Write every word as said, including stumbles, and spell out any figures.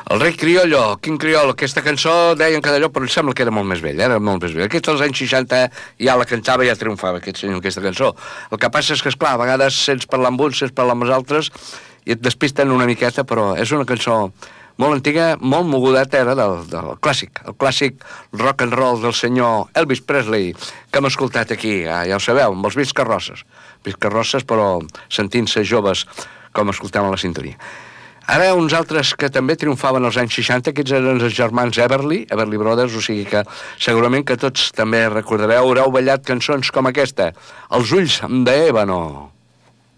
El rei criollo, quin criollo, aquesta cançó deien que d'allò, però em sembla que era molt més vell, era molt més vell. Aquest als anys seixanta ja la cantava, ja triomfava aquest senyor, aquesta cançó. El que passa és que, esclar, a vegades sents parlar amb uns, sents parlar amb els altres, i et despisten una miqueta, però és una cançó molt antiga, molt mogudeta, era del, del clàssic, el clàssic rock and roll del senyor Elvis Presley, que hem escoltat aquí, ja, ja ho sabeu, amb els Visca Carrosses. Visca Carrosses, però sentint-se joves, com escoltem a la sintonia. Ara uns altres que també triomfaven als anys seixanta, aquests eren els germans Everly, Everly Brothers, o sigui que segurament que tots també recordareu, haureu ballat cançons com aquesta, Els ulls d'Ébano.